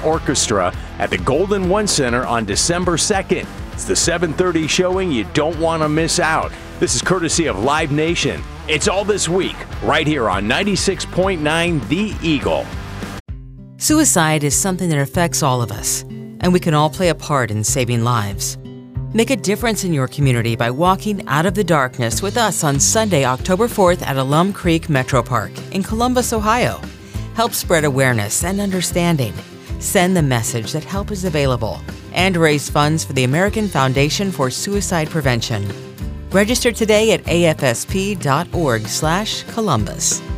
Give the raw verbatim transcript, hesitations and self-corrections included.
Orchestra at the Golden One Center on December second. It's the seven thirty showing you don't want to miss out. This is courtesy of Live Nation. It's all this week, right here on ninety-six point nine The Eagle. Suicide is something that affects all of us, and we can all play a part in saving lives. Make a difference in your community by walking out of the darkness with us on Sunday, October fourth at Alum Creek Metro Park in Columbus, Ohio. Help spread awareness and understanding. Send the message that help is available and raise funds for the American Foundation for Suicide Prevention. Register today at A F S P dot org slash Columbus.